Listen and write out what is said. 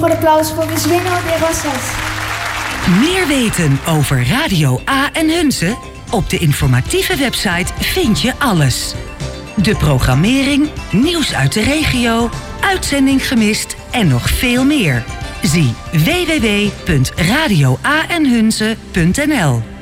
voor de applaus voor Miss Winno de Rosas. Meer weten over Radio A en Hunze? Op de informatieve website vind je alles. De programmering, nieuws uit de regio, uitzending gemist en nog veel meer. Zie www.radioaenhunze.nl.